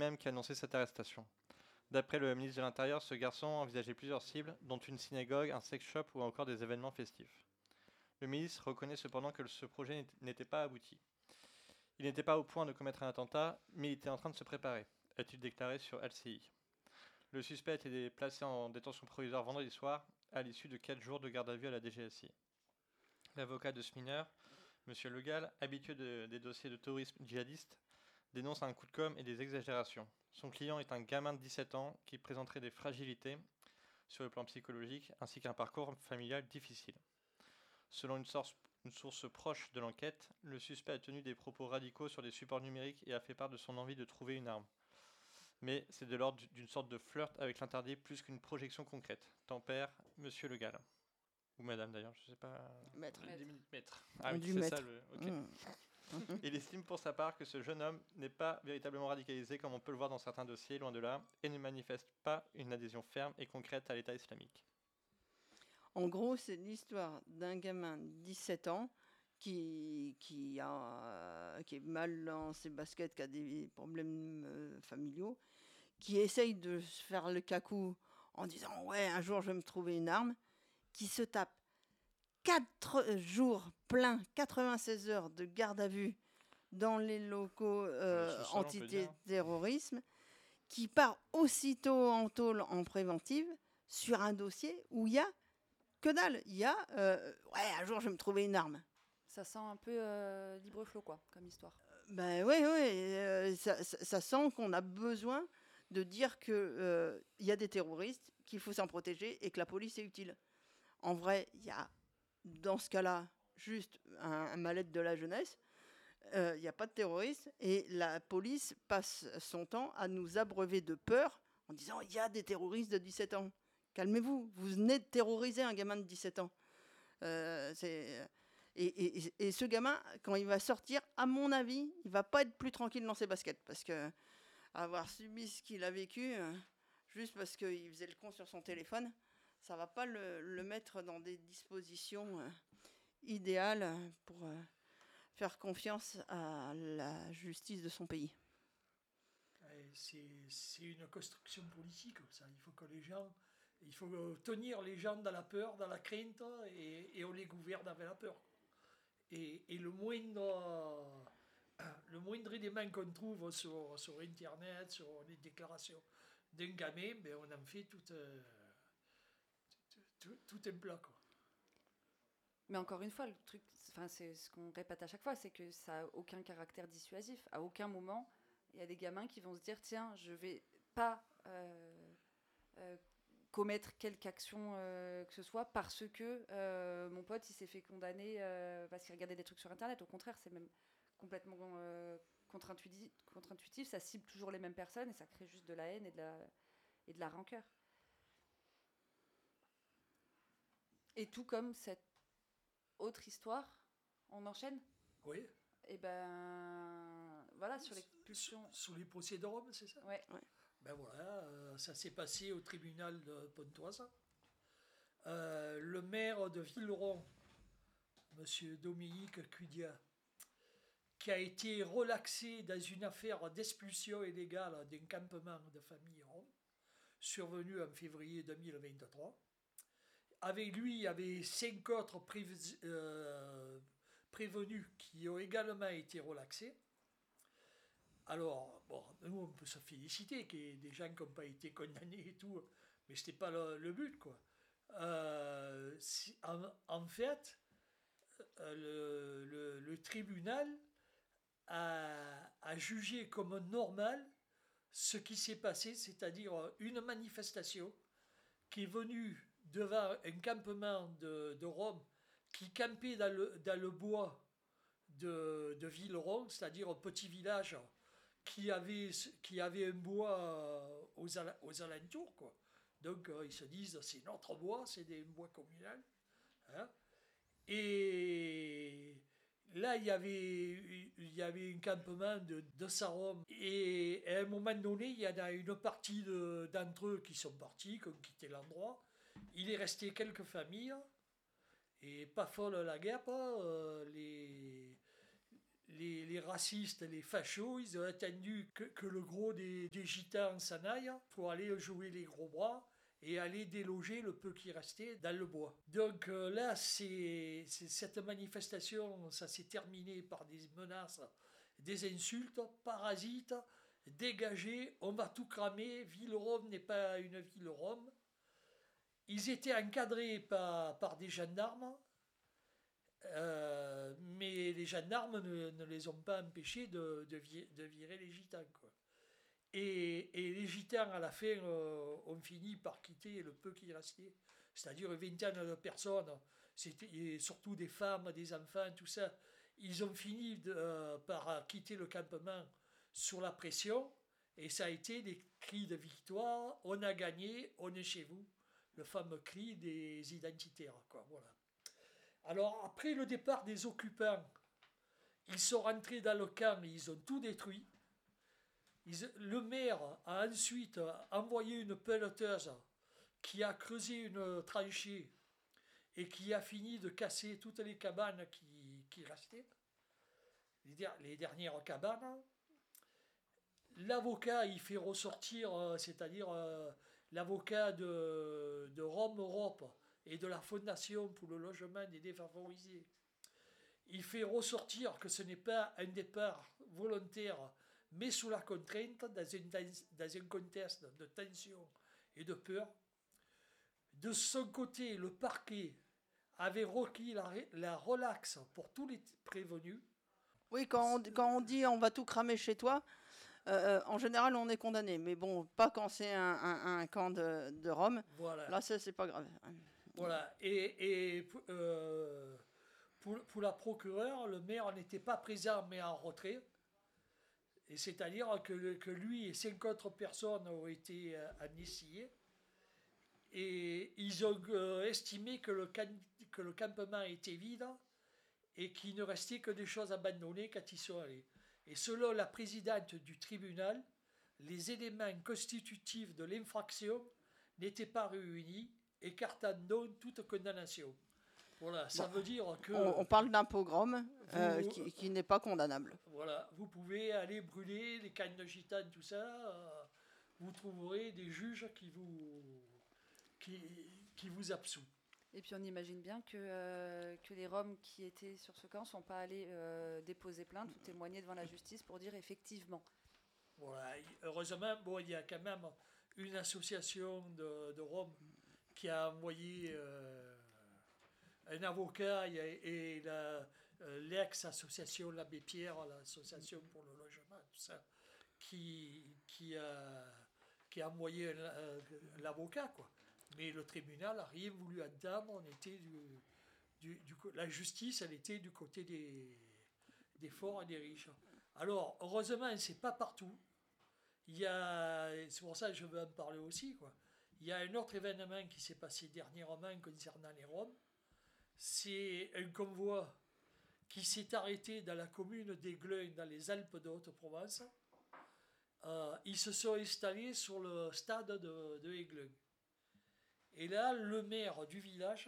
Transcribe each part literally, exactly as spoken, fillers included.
lui-même qui a annoncé cette arrestation. D'après le ministre de l'Intérieur, ce garçon envisageait plusieurs cibles, dont une synagogue, un sex shop ou encore des événements festifs. Le ministre reconnaît cependant que ce projet n'était pas abouti. Il n'était pas au point de commettre un attentat, mais il était en train de se préparer, a-t-il déclaré sur L C I. Le suspect a été placé en détention provisoire vendredi soir, à l'issue de quatre jours de garde à vue à la D G S I. L'avocat de ce mineur, M. Le Gall, habitué de, des dossiers de terrorisme djihadiste, dénonce un coup de com' et des exagérations. Son client est un gamin de dix-sept ans qui présenterait des fragilités sur le plan psychologique ainsi qu'un parcours familial difficile. Selon une source, une source proche de l'enquête, le suspect a tenu des propos radicaux sur des supports numériques et a fait part de son envie de trouver une arme. Mais c'est de l'ordre d'une sorte de flirt avec l'interdit plus qu'une projection concrète, tempère M. Le Gall. Ou madame d'ailleurs, je sais pas. Maître. Maître. Ah On oui, dit c'est maître. ça le. Ok. Mmh. Il estime pour sa part que ce jeune homme n'est pas véritablement radicalisé comme on peut le voir dans certains dossiers, loin de là, et ne manifeste pas une adhésion ferme et concrète à l'État islamique. En gros, c'est l'histoire d'un gamin de dix-sept ans qui, qui, a, qui est mal dans ses baskets, qui a des problèmes euh, familiaux, qui essaye de se faire le cacou en disant « Ouais, un jour, je vais me trouver une arme », qui se tape quatre jours pleins, quatre-vingt-seize heures de garde à vue dans les locaux euh, antiterrorisme, qui part aussitôt en tôle en préventive sur un dossier où il y a que dalle. Il y a euh, « Ouais, un jour, je vais me trouver une arme ». Ça sent un peu euh, libre flot, quoi, comme histoire. Ben oui, oui, euh, ça, ça, ça sent qu'on a besoin de dire qu'il euh, y a des terroristes, qu'il faut s'en protéger et que la police est utile. En vrai, il y a, dans ce cas-là, juste un, un mal-être de la jeunesse. Il euh, n'y a pas de terroristes et la police passe son temps à nous abreuver de peur en disant il y a des terroristes de dix-sept ans. Calmez-vous, vous venez de terroriser un gamin de dix-sept ans. Euh, c'est... Et, et, et ce gamin, quand il va sortir, à mon avis, il va pas être plus tranquille dans ses baskets. Parce que avoir subi ce qu'il a vécu, euh, juste parce qu'il faisait le con sur son téléphone, ça va pas le, le mettre dans des dispositions euh, idéales pour euh, faire confiance à la justice de son pays. C'est, c'est une construction politique, ça. Il faut que les gens... Il faut tenir les gens dans la peur, dans la crainte, et, et on les gouverne avec la peur. Et, et le moindre, le moindre élément qu'on trouve sur, sur Internet, sur les déclarations d'un gamin, ben on en fait tout, euh, tout, tout, tout un plat, quoi. Mais encore une fois, le truc, enfin, c'est ce qu'on répète à chaque fois, c'est que ça n'a aucun caractère dissuasif. À aucun moment, il y a des gamins qui vont se dire, tiens, je ne vais pas euh, euh, commettre quelque action euh, que ce soit parce que euh, mon pote il s'est fait condamner euh, parce qu'il regardait des trucs sur Internet. Au contraire, c'est même complètement euh, contre-intuitif, contre-intuitif. Ça cible toujours les mêmes personnes et ça crée juste de la haine et de la, et de la rancœur. Et tout comme cette autre histoire, on enchaîne ? Oui. Et ben voilà, sur les pulsions. Sur les procès de Rome, c'est ça ? Ouais. Ouais. Ben voilà, euh, ça s'est passé au tribunal de Pontoise. Euh, le maire de Villeron, M. Dominique Cudia, qui a été relaxé dans une affaire d'expulsion illégale d'un campement de famille rom, survenu en février deux mille vingt-trois. Avec lui, il y avait cinq autres prév- euh, prévenus qui ont également été relaxés. Alors, bon, nous, on peut se féliciter qu'il y ait des gens qui n'ont pas été condamnés et tout, mais ce n'était pas le, le but, quoi. Euh, si, en, en fait, le, le, le tribunal a, a jugé comme normal ce qui s'est passé, c'est-à-dire une manifestation qui est venue devant un campement de, de Rome qui campait dans le, dans le bois de, de Villeron, c'est-à-dire un petit village qui avait, qui avait un bois aux, aux alentours, quoi. Donc euh, ils se disent c'est notre bois, c'est des bois communaux. Hein. Et là il y avait, il y avait un campement de, de Sarom. Et à un moment donné, il y en a une partie de, d'entre eux qui sont partis, qui ont quitté l'endroit. Il est resté quelques familles. Et pas folle la guerre, euh, les... les, les racistes, les fachos, ils ont attendu que, que le gros des, des gitans s'en aille pour aller jouer les gros bras et aller déloger le peu qui restait dans le bois. Donc euh, là, c'est, c'est cette manifestation, ça s'est terminé par des menaces, des insultes, parasites, dégagés, on va tout cramer, Ville-Rome n'est pas une ville-Rome. Ils étaient encadrés par, par des gendarmes, euh, mais les gendarmes ne, ne les ont pas empêchés de, de, vi- de virer les gitans, quoi. Et, et les gitans, à la fin, euh, ont fini par quitter le peu qui restait, c'est-à-dire une vingtaine de personnes, c'était, et surtout des femmes, des enfants, tout ça. Ils ont fini de, euh, par quitter le campement sous la pression, et ça a été des cris de victoire, on a gagné, on est chez vous, le fameux cri des identitaires, quoi, voilà. Alors, après le départ des occupants, ils sont rentrés dans le camp et ils ont tout détruit. Ils, le maire a ensuite envoyé une pelleteuse qui a creusé une tranchée et qui a fini de casser toutes les cabanes qui, qui restaient, les, der- les dernières cabanes. L'avocat, il fait ressortir, euh, c'est-à-dire euh, l'avocat de, de Rome Europe et de la Fondation pour le logement des défavorisés, il fait ressortir que ce n'est pas un départ volontaire, mais sous la contrainte, dans, une, dans un contexte de tension et de peur. De son côté, le parquet avait requis la, la relaxe pour tous les prévenus. Oui, quand on, quand on dit on va tout cramer chez toi, euh, en général on est condamné. Mais bon, pas quand c'est un, un, un camp de, de Rome. Voilà. Là, ça, c'est pas grave. Voilà. Et, et euh, pour, pour la procureure, le maire n'était pas présent mais en retrait. Et c'est-à-dire que, que lui et cinq autres personnes ont été euh, amnistiées. Et ils ont euh, estimé que le, can- que le campement était vide et qu'il ne restait que des choses abandonnées quand ils sont allés. Et selon la présidente du tribunal, les éléments constitutifs de l'infraction n'étaient pas réunis, écartant donc toute condamnation. Voilà, ça Bon, veut dire que... On, on parle d'un pogrom euh, vous- qui, qui n'est pas condamnable. Voilà, vous pouvez aller brûler les cannes de gitane, tout ça, euh, vous trouverez des juges qui vous, qui, qui vous absouent. Et puis on imagine bien que, euh, que les Roms qui étaient sur ce camp ne sont pas allés euh, déposer plainte ou témoigner devant la justice pour dire effectivement. Voilà, heureusement, bon, il y a quand même une association de, de Roms qui a envoyé euh, un avocat et, et la, euh, l'ex-association l'Abbé Pierre, l'association pour le logement, tout ça, qui, qui, a, qui a envoyé un, euh, l'avocat, quoi. Mais le tribunal n'a rien voulu entendre, on était du, du, du, la justice, elle était du côté des, des forts et des riches. Alors, heureusement, c'est pas partout. Il y a, c'est pour ça que je veux en parler aussi, quoi. Il y a un autre événement qui s'est passé dernièrement concernant les Roms. C'est un convoi qui s'est arrêté dans la commune d'Aiglun, dans les Alpes de Haute-Provence. Euh, ils se sont installés sur le stade de, de Aiglun. Et là, le maire du village,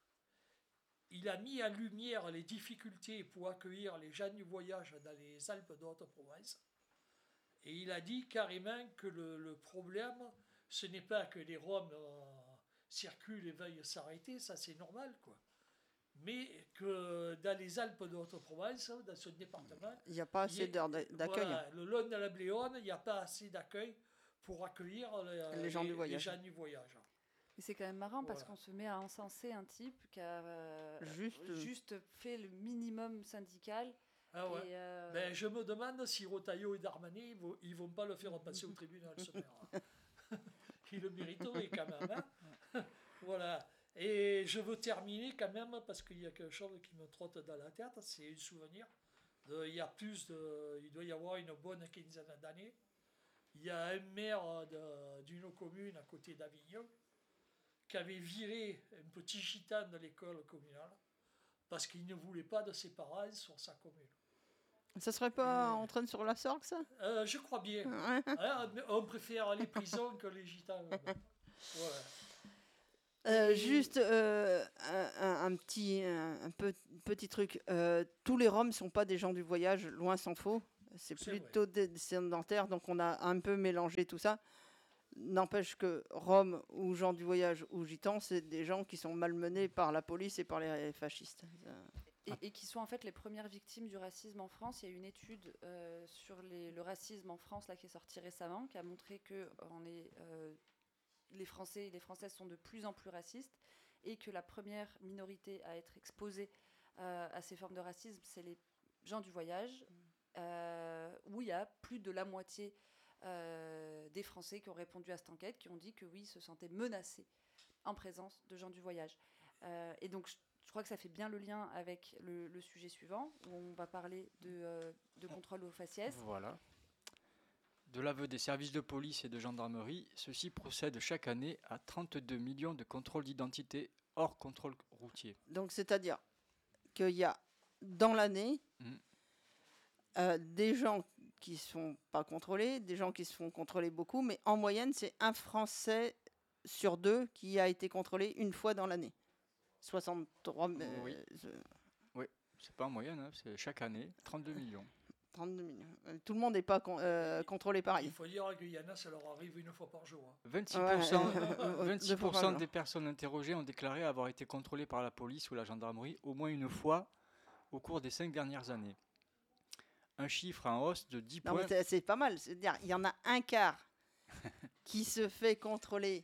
il a mis en lumière les difficultés pour accueillir les gens du voyage dans les Alpes de Haute-Provence. Et il a dit carrément que le, le problème, ce n'est pas que les Roms euh, circulent et veuillent s'arrêter, ça c'est normal, quoi. Mais que dans les Alpes de Haute-Provence, dans ce département, il n'y a pas assez d'heures d'accueil. Voilà, le long de la Bléone, il n'y a pas assez d'accueil pour accueillir les, les gens les, du voyage. Les gens du voyage. Mais c'est quand même marrant Voilà. parce qu'on se met à encenser un type qui a euh, Juste- juste fait le minimum syndical. Ah ouais. Et, euh, Ben, je me demande si Rotaillot et Darmanin, ils ne vont pas le faire passer au tribunal, ce maire. Il le mériterait quand même. Hein. Voilà. Et je veux terminer quand même, parce qu'il y a quelque chose qui me trotte dans la tête, c'est un souvenir. De, il y a plus de, il doit y avoir une bonne quinzaine d'années. Il y a un maire de, d'une commune à côté d'Avignon qui avait viré un petit gitan de l'école communale parce qu'il ne voulait pas de ses parents sur sa commune. Ça serait pas Euh, en train sur la Sorgue, ça? Euh, je crois bien. Ouais. Hein, on préfère les prisons que les gitans. Voilà. Euh, Et- juste euh, un, un- un petit, un, un peu- petit truc. Euh, tous les Roms sont pas des gens du voyage, loin s'en faut. C'est C'est vrai. plutôt des des sédentaires, donc on a un peu mélangé tout ça. N'empêche que Roms ou gens du voyage ou gitans, c'est des gens qui sont malmenés par la police et par les fascistes. Ça- Et, et qui sont en fait les premières victimes du racisme en France. Il y a une étude euh, sur les- le racisme en France là, qui est sortie récemment, qui a montré que on est, euh, les Français et les Françaises sont de plus en plus racistes et que la première minorité à être exposée euh, à ces formes de racisme, c'est les gens du voyage, euh, où il y a plus de la moitié euh, des Français qui ont répondu à cette enquête, qui ont dit que oui, ils se sentaient menacés en présence de gens du voyage. Euh, et donc, je, je crois que ça fait bien le lien avec le, le sujet suivant, où on va parler de, euh, de contrôle aux faciès. Voilà. De l'aveu des services de police et de gendarmerie, ceux-ci procèdent chaque année à trente-deux millions de contrôles d'identité hors contrôle routier. Donc, c'est-à-dire qu'il y a dans l'année Mm. euh, des gens qui ne sont pas contrôlés, des gens qui se font contrôler beaucoup, mais en moyenne, c'est un Français sur deux qui a été contrôlé une fois dans l'année. soixante-trois, euh, Oui. euh, C'est pas en moyenne, hein, c'est chaque année, trente-deux millions. trente-deux millions. Euh, Tout le monde n'est pas con- euh, contrôlé Il pareil. faut dire qu'il y en a, ça leur arrive une fois par jour. hein. vingt-six Ouais, pour cent, euh, vingt-six deux fois pour par cent jour. des personnes interrogées ont déclaré avoir été contrôlées par la police ou la gendarmerie au moins une fois au cours des cinq dernières années. Un chiffre en hausse de dix Non, points. mais c'est- c'est pas mal. C'est-à-dire, il y en a un quart qui se fait contrôler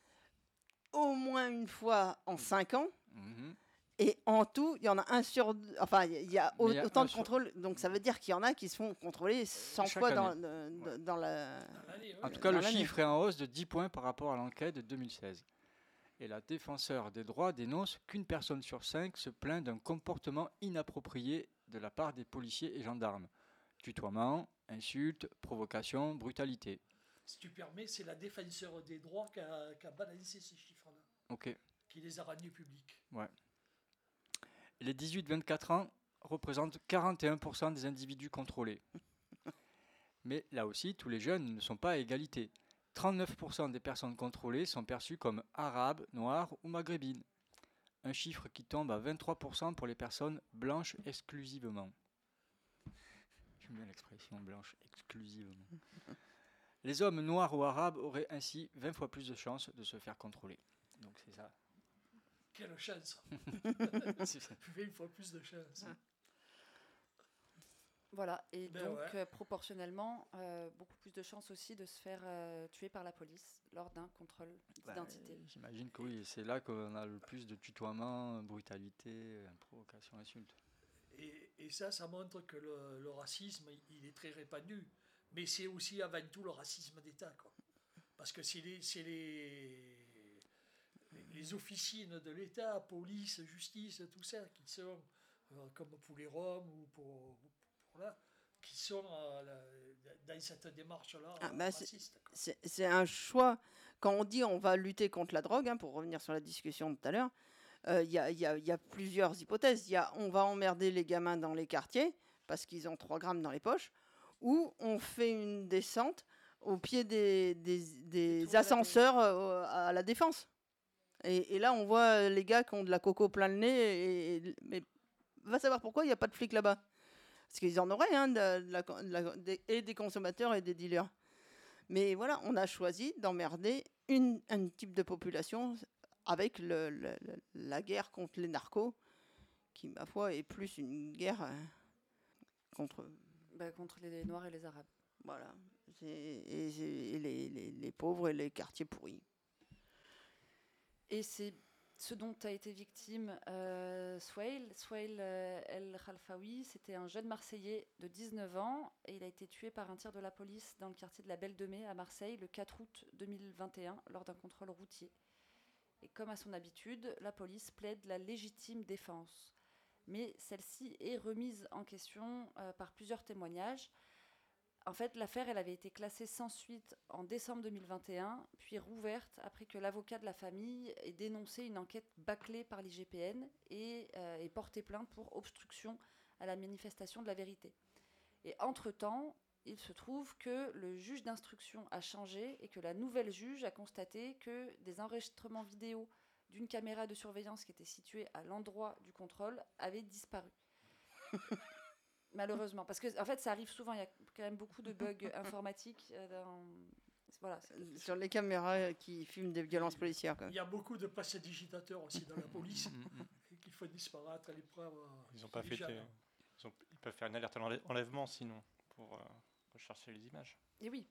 au moins une fois en cinq ans. Mhm. Et en tout, il y en a un sur deux. Enfin, il y a au- Mais il y a autant un de sur- contrôles. Donc, ça veut dire qu'il y en a qui se font contrôler cent Chaque fois dans, année. le- Ouais. dans la. Allez, En ouais. tout cas, dans le l'année. chiffre est en hausse de dix points par rapport à l'enquête de deux mille seize. Et la défenseur des droits dénonce qu'une personne sur cinq se plaint d'un comportement inapproprié de la part des policiers et gendarmes. Tutoiement, insultes, provocation, brutalité. Si tu permets, c'est la défenseur des droits qui a, qui a balancé ces chiffres-là, Ok. qui les a rendus publics. Les dix-huit vingt-quatre ans représentent quarante et un pour cent des individus contrôlés. Mais là aussi, tous les jeunes ne sont pas à égalité. trente-neuf pour cent des personnes contrôlées sont perçues comme arabes, noires ou maghrébines. Un chiffre qui tombe à vingt-trois pour cent pour les personnes blanches exclusivement. J'aime bien l'expression blanche exclusivement. Les hommes noirs ou arabes auraient ainsi vingt fois plus de chances de se faire contrôler. Donc c'est ça. Quelle chance. C'est ça. vingt fois plus de chance. Voilà, et Ben donc ouais. euh, proportionnellement, euh, beaucoup plus de chances aussi de se faire euh, tuer par la police lors d'un contrôle Bah, d'identité. J'imagine que oui, c'est là qu'on a le plus de tutoiement, brutalité, euh, provocation, insulte. Et, et ça, ça montre que le, le racisme, il est très répandu. Mais c'est aussi avant tout le racisme d'État, quoi. Parce que c'est les, c'est les, les, les officines de l'État, police, justice, tout ça, qui sont, euh, comme pour les Roms ou pour, pour là, qui sont euh, la- dans cette démarche-là Ah, euh, bah, c'est- raciste. quoi. C'est c'est un choix. Quand on dit on va lutter contre la drogue, hein, pour revenir sur la discussion de tout à l'heure, euh, il y, a, il y a- il y a plusieurs hypothèses. Il y a on va emmerder les gamins dans les quartiers parce qu'ils ont trois grammes dans les poches, ou on fait une descente au pied des, des- des tours de la ascenseurs euh, à la défense. Et, et là, on voit les gars qui ont de la coco plein le nez. Et, et- mais va savoir pourquoi il n'y a pas de flics là-bas. Parce qu'ils en auraient, hein, de, de la, de la- des- et des consommateurs et des dealers. Mais voilà, on a choisi d'emmerder une, un type de population avec le- le- le- la guerre contre les narcos, qui, ma foi, est plus une guerre euh, contre. Bah, contre les Noirs et les Arabes. Voilà. C'est- Et, c'est- et les, les- les pauvres et les quartiers pourris. Et c'est ce dont a été victime euh, Swail. Swail euh, El Khalfaoui, c'était un jeune Marseillais de dix-neuf ans et il a été tué par un tir de la police dans le quartier de la Belle de Mai à Marseille le quatre août deux mille vingt et un lors d'un contrôle routier. Et comme à son habitude, la police plaide la légitime défense. Mais celle-ci est remise en question euh, par plusieurs témoignages. En fait, l'affaire, elle avait été classée sans suite en décembre deux mille vingt et un, puis rouverte après que l'avocat de la famille ait dénoncé une enquête bâclée par l'I G P N et euh, ait porté plainte pour obstruction à la manifestation de la vérité. Et entre-temps, il se trouve que le juge d'instruction a changé et que la nouvelle juge a constaté que des enregistrements vidéo d'une caméra de surveillance qui était située à l'endroit du contrôle avait disparu. Malheureusement. Parce que, en fait, ça arrive souvent. Il y a quand même beaucoup de bugs informatiques euh, dans... Voilà, c'est... Sur les caméras qui filment des violences policières. Quand même. Il y a beaucoup de prestidigitateurs aussi dans la police qui font disparaître les preuves. Ils ont pas fait. Des... Ils, ont... Ils peuvent faire une alerte à l'enlèvement sinon pour euh, rechercher les images. Et oui.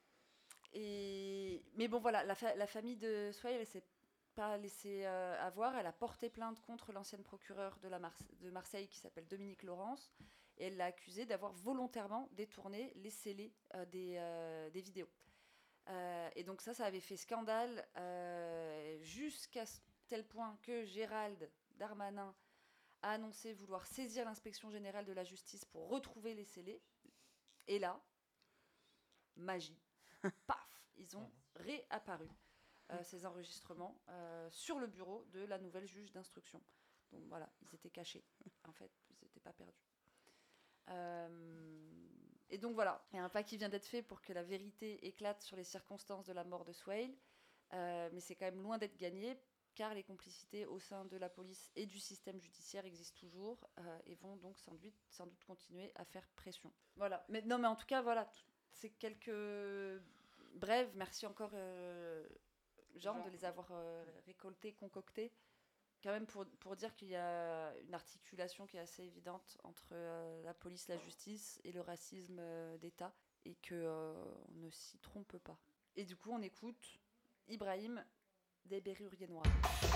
Et... Mais bon, voilà, la, fa- la famille de Swale, elle s'est pas laissée euh, avoir. Elle a porté plainte contre l'ancienne procureure de, la Mar- de Marseille qui s'appelle Dominique Laurence. Et elle l'a accusée d'avoir volontairement détourné les scellés euh, des, euh, des vidéos. Euh, et donc ça, ça avait fait scandale euh, jusqu'à tel point que Gérald Darmanin a annoncé vouloir saisir l'inspection générale de la justice pour retrouver les scellés. Et là, magie, paf, ils ont réapparu, euh, ces enregistrements, euh, sur le bureau de la nouvelle juge d'instruction. Donc voilà, ils étaient cachés. En fait, ils n'étaient pas perdus. Euh, et donc voilà, il y a un pas qui vient d'être fait pour que la vérité éclate sur les circonstances de la mort de Swale, euh, mais c'est quand même loin d'être gagné, car les complicités au sein de la police et du système judiciaire existent toujours euh, et vont donc sans doute, sans doute continuer à faire pression. Voilà, mais non mais en tout cas voilà, t- c'est quelques brèves, merci encore euh, Jean, Jean de les avoir euh, récoltés, concoctés. Quand même pour, pour dire qu'il y a une articulation qui est assez évidente entre euh, la police, la justice et le racisme euh, d'État, et qu'on euh, ne s'y trompe pas. Et du coup, on écoute Ibrahim des Berruriers Noirs.